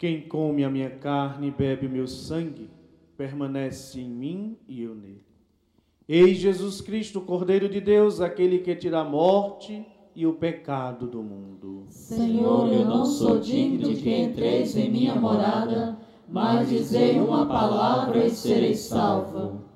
Quem come a minha carne e bebe o meu sangue, permanece em mim e eu nele. Eis Jesus Cristo, o Cordeiro de Deus, aquele que tira a morte e o pecado do mundo. Senhor, eu não sou digno de que entreis em minha morada, mas dizei uma palavra e serei salvo.